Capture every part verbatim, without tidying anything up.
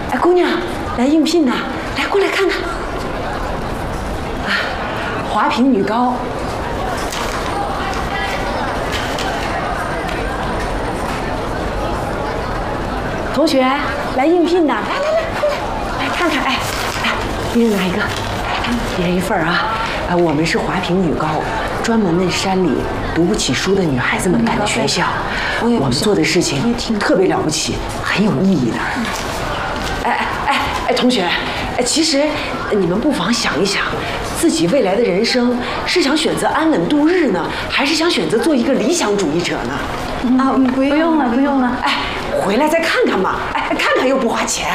哎，姑娘，来应聘的，来过来看看。啊，华坪女高。同学来应聘的，来来来，过来，来看看，哎，来，一人拿一个，一人一份啊。啊，我们是华坪女高，专门为山里读不起书的女孩子们办的学校。我们做的事情特别了不起，很有意义的。哎哎哎哎，同学，哎，其实你们不妨想一想，自己未来的人生是想选择安稳度日呢，还是想选择做一个理想主义者呢？ 啊，不用了，不用了。 哎，回来再看看嘛。哎，看看又不花钱。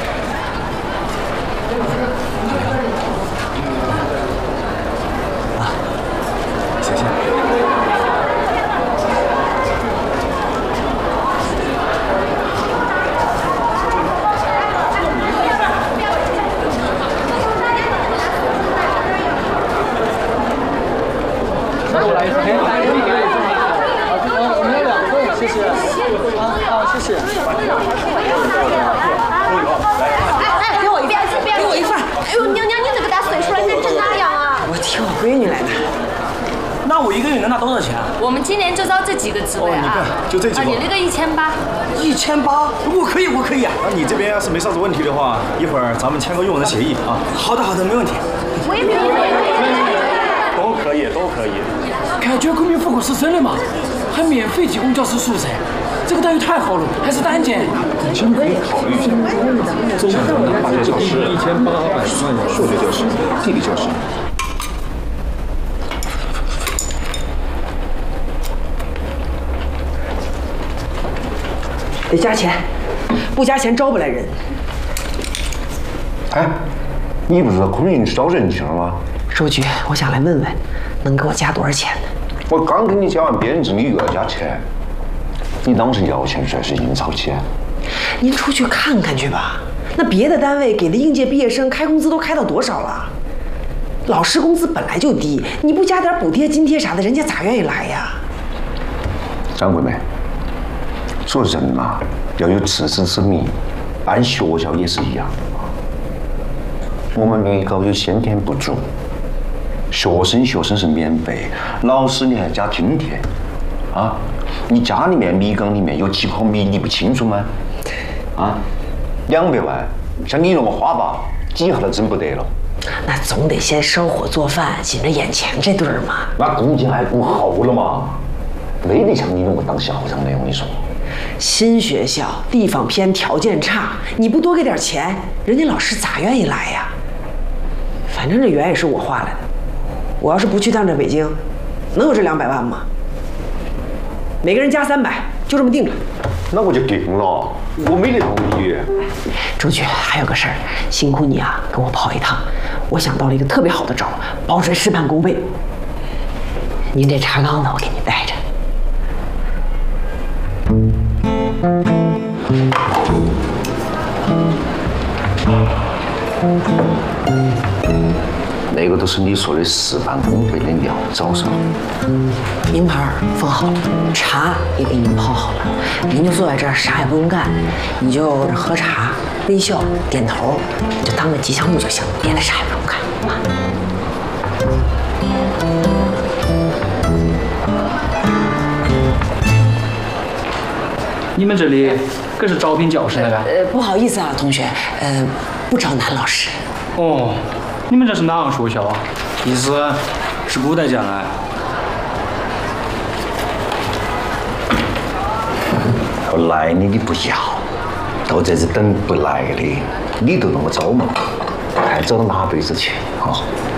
啊，谢谢。 我来一份，我们要两份，谢谢。啊，好，谢谢。 哎，给我一份，给我一份。哎呦，娘娘，你这个大岁数了，认真哪样啊？ 我听我闺女来的。 那我一个月能拿多少钱？ 我们今年就招这几个职位啊。 就这几个。 啊，你那个一千八。 一千八，我可以，我可以啊。 那你这边要是没啥子问题的话，一会儿咱们签个用人协议啊。 好的，好的，没问题。 我也可以，我也可以。 都可以，都可以。 感觉昆明户口是真的吗？还免费提供教师宿舍，这个待遇太好了，还是单间。 请你可以考虑一下。中等大学教师一千八百万，数学教师、地理教师。 得加钱，不加钱招不来人。 哎，你不是昆明去招人去了吗？ 书记，我想来问问，能给我加多少钱呢？ 我刚给你加完编制，你又要加钱，你当是要钱还是印钞机？ 您出去看看去吧，那别的单位给的应届毕业生开工资都开到多少了？老师工资本来就低，你不加点补贴、津贴啥的，人家咋愿意来呀？ 张桂梅，做人嘛要有自知之明，办学校也是一样。我们女高有先天不足，学生学生是免费，老师你还加津贴，啊？你家里面米缸里面有几颗米，你不清楚吗？啊，两百万，像你那么花吧，几下都挣不得了。 那总得先烧火做饭，紧着眼前这对儿嘛。 那工钱还不厚了嘛？没得像你那么当校长的，我跟你说。 新学校地方偏，条件差，你不多给点钱，人家老师咋愿意来呀？反正这园也是我画来的，我要是不去趟这北京，能有这两百万吗？每个人加三百，就这么定了。 那我就定了，我没得同意。 周局，还有个事儿，辛苦你啊，跟我跑一趟。我想到了一个特别好的招，保准事半功倍。您这茶缸子我给你带着。 那个都是你说的事半功倍的料，早上。 名牌封好了，茶也给您泡好了，您就坐在这儿，啥也不用干，你就喝茶、微笑、点头，你就当个吉祥物就行，别的啥也不用干啊。 你们这里可是招聘教师的吧？ 呃，不好意思啊，同学，呃，不招男老师。 哦，你们这是哪个学校啊？意思是古代将来。 要来你的不要，都在这等不来的，你都那么招嘛，还找到哪辈子去啊？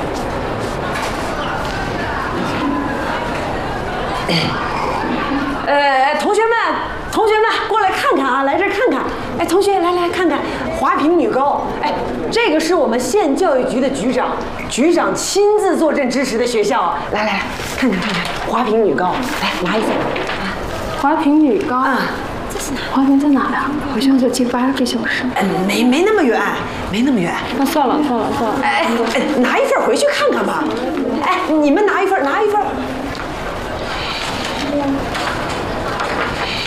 呃，同学们，同学们，过来看看啊，来这儿看看。哎，同学，来来看看华坪女高。哎，这个是我们县教育局的局长，局长亲自坐镇支持的学校啊。来来来，看看看看华坪女高，来拿一份。啊， 华坪女高啊， 这是哪？华坪在哪呀？好像就近八个小时。 哎，没没那么远，没那么远。 那算了算了算了。 哎哎，拿一份回去看看吧。哎，你们拿一份，拿一份。